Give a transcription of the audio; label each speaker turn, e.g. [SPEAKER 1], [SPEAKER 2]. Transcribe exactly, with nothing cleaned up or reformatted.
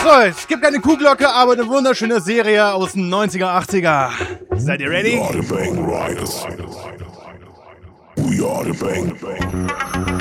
[SPEAKER 1] So, es gibt eine Kuhglocke, aber eine wunderschöne Serie aus den neunziger, achtziger. Seid ihr ready?
[SPEAKER 2] We are the Bang Riders. We are the Bang Bang.